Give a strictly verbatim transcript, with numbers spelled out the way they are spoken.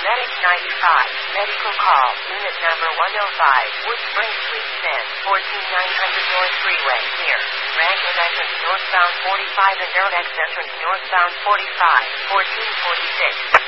Medic ninety-five, medical call, unit number one oh five, Wood Spring Suite ten, fourteen nine hundred North Freeway, near Rankin entrance northbound forty-five and Aeronex entrance northbound forty-five, fourteen forty-six.